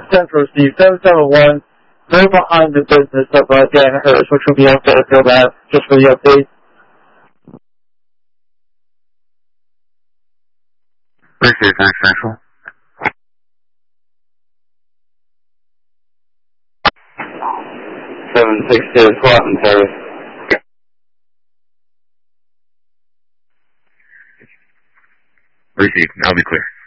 Central Steve 771. They're behind the business of Dan Hurst, which will be on Fairfield Ave, just for the update. Appreciate that, Central. 762 squat and service. Received. I'll be clear.